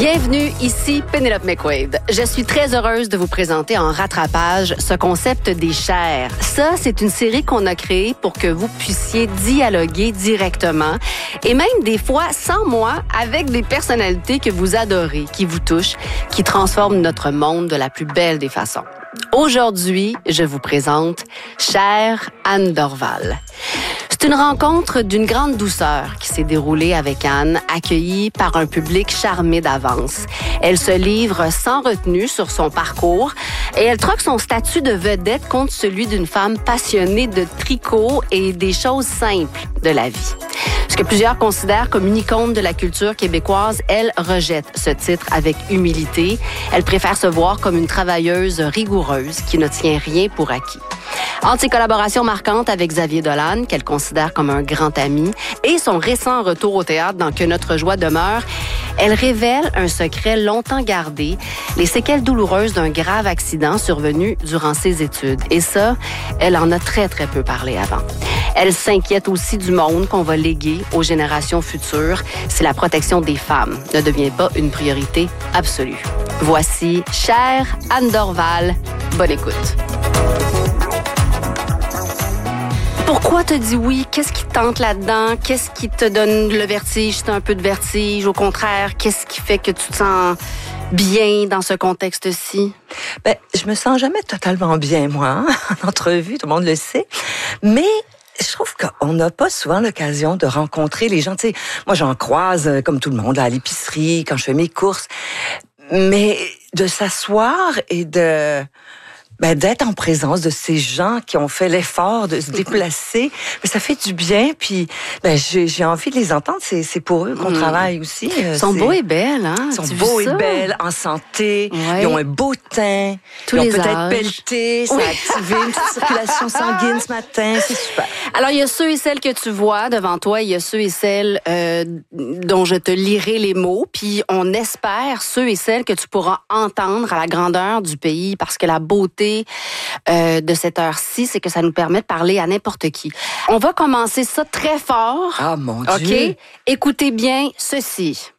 Bienvenue, ici Pénélope McQuaid. Je suis très heureuse de vous présenter en rattrapage ce concept des chairs. Ça, c'est une série qu'on a créée pour que vous puissiez dialoguer directement et même des fois sans moi avec des personnalités que vous adorez, qui vous touchent, qui transforment notre monde de la plus belle des façons. Aujourd'hui, je vous présente Chère Anne Dorval. C'est une rencontre d'une grande douceur qui s'est déroulée avec Anne, accueillie par un public charmé d'avance. Elle se livre sans retenue sur son parcours et elle troque son statut de vedette contre celui d'une femme passionnée de tricot et des choses simples de la vie. Ce que plusieurs considèrent comme une icône de la culture québécoise, elle rejette ce titre avec humilité. Elle préfère se voir comme une travailleuse rigoureuse qui ne tient rien pour acquis. Entre ses collaborations marquantes avec Xavier Dolan, qu'elle considère comme un grand ami, et son récent retour au théâtre dans Que notre joie demeure, elle révèle un secret longtemps gardé, les séquelles douloureuses d'un grave accident survenu durant ses études. Et ça, elle en a très, très peu parlé avant. Elle s'inquiète aussi du monde qu'on va léguer aux générations futures si la protection des femmes ne devient pas une priorité absolue. Voici Chère Anne Dorval. Bonne écoute. Pourquoi te dis oui? Qu'est-ce qui te tente là-dedans? Qu'est-ce qui te donne le vertige? C'est un peu de vertige. Au contraire, qu'est-ce qui fait que tu te sens bien dans ce contexte-ci? Je me sens jamais totalement bien, moi, en entrevue, tout le monde le sait. Mais je trouve qu'on n'a pas souvent l'occasion de rencontrer les gens. Tu sais, moi, j'en croise, comme tout le monde, à l'épicerie, quand je fais mes courses. Mais de s'asseoir et d'être en présence de ces gens qui ont fait l'effort de se déplacer, ça fait du bien. Puis, j'ai envie de les entendre. C'est pour eux qu'on travaille aussi. Ils sont beaux et belles, hein? Ils sont beaux et belles, en santé. Ouais. Ils ont un beau teint. Ils ont peut-être pelleté. Ça a activé une petite circulation sanguine ce matin. C'est super. Alors, il y a ceux et celles que tu vois devant toi. Il y a ceux et celles dont je te lirai les mots. Puis, on espère ceux et celles que tu pourras entendre à la grandeur du pays parce que la beauté de cette heure-ci, c'est que ça nous permet de parler à n'importe qui. On va commencer ça très fort. Ah, mon Dieu! OK? Écoutez bien ceci.